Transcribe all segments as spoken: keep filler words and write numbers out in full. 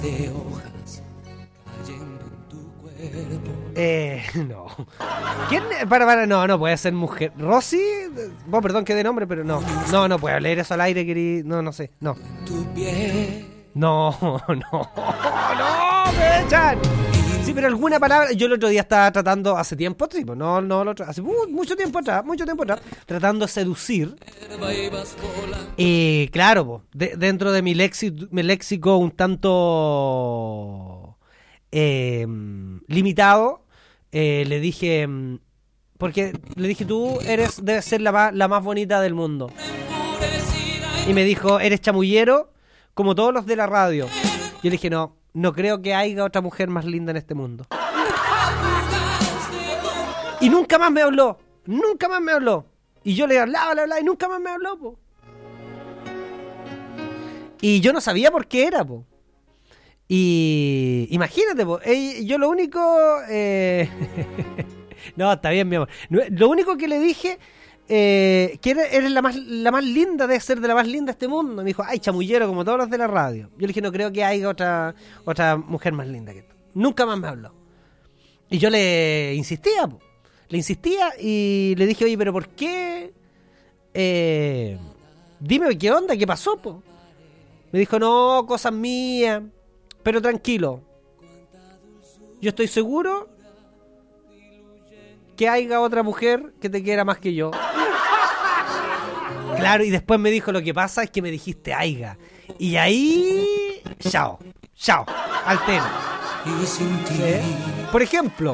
de hojas cayendo en tu cuerpo. Eh, no. ¿Quién? Para, para, no, no puede ser mujer. ¿Rosy? Oh, perdón que de nombre, pero no. No, no puedo leer eso al aire, querido. No, no sé, no. Tu piel. No, no, no, me echan. Sí, pero alguna palabra. Yo el otro día estaba tratando, hace tiempo, sí, pues no, no, el otro, hace uh, mucho tiempo atrás, mucho tiempo atrás, tratando de seducir. Y claro, pues, de, dentro de mi léxico, mi léxico un tanto eh, limitado, eh, le dije, porque le dije, tú eres, debes ser la más, la más bonita del mundo. Y me dijo, eres chamullero, como todos los de la radio. Yo le dije, no, no creo que haya otra mujer más linda en este mundo. Y nunca más me habló, nunca más me habló. Y yo le hablaba, le hablaba y nunca más me habló, po. Y yo no sabía por qué era, po. Y imagínate, po, eh, yo lo único... Eh... no, está bien, mi amor. Lo único que le dije... Eh, que eres, eres la más la más linda, debe ser de la más linda de este mundo. Me dijo, ay, chamullero, como todos los de la radio. Yo le dije, no creo que haya otra otra mujer más linda que tú. Nunca más me habló. Y yo le insistía, po. Le insistía y le dije, oye, pero ¿por qué? Eh, dime qué onda, qué pasó, po. Me dijo, no, cosas mías. Pero tranquilo. Yo estoy seguro que haya otra mujer que te quiera más que yo. Claro, y después me dijo, lo que pasa es que me dijiste aiga. Y ahí... Chao, chao, al tema. ¿Sí? Por ejemplo,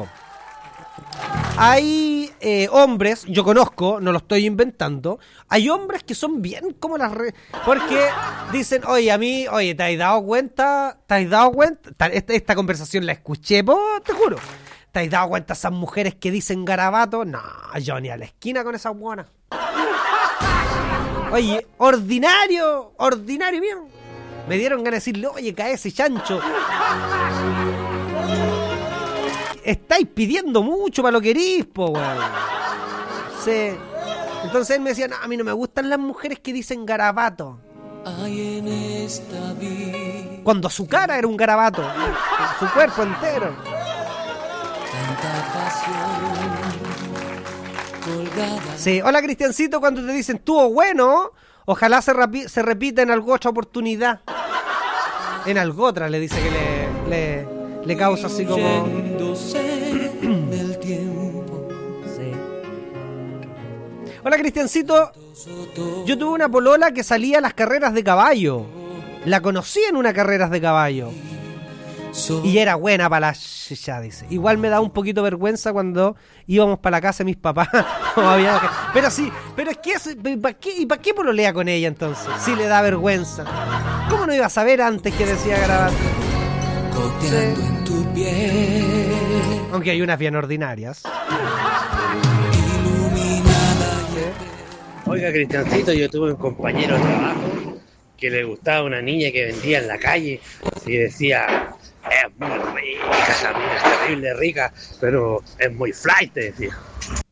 hay eh, hombres, yo conozco, no lo estoy inventando, hay hombres que son bien como las... Re... Porque dicen, oye, a mí, oye, ¿te has dado cuenta? ¿Te has dado cuenta? Esta, esta conversación la escuché, po, te juro. ¿Te has dado cuenta esas mujeres que dicen garabato? No, yo ni a la esquina con esas buenas. Oye, ordinario, ordinario, bien. Me dieron ganas de decirle, oye, cae ese chancho. Estáis pidiendo mucho para lo que querís, po, weón. Sí. Entonces él me decía, no, a mí no me gustan las mujeres que dicen garabato. Cuando su cara era un garabato, su cuerpo entero. Sí, hola Cristiancito, cuando te dicen estuvo bueno, ojalá se, rapi- se repita en alguna otra oportunidad. En algo otra le dice que le, le, le causa así como... Sí. Hola Cristiancito, yo tuve una polola que salía a las carreras de caballo. La conocí en unas carreras de caballo. Y era buena para la ya dice. Igual me da un poquito vergüenza cuando íbamos para la casa de mis papás. Pero sí, pero es que es, ¿para qué, ¿y para qué pololea con ella entonces? Si le da vergüenza. ¿Cómo no iba a saber antes que decía grabar? Sí. En tu piel. Aunque hay unas bien ordinarias. Oiga, Cristiancito, yo tuve un compañero de trabajo que le gustaba una niña que vendía en la calle y decía, es muy rica, esa niña es terrible rica, pero es muy flight, decía.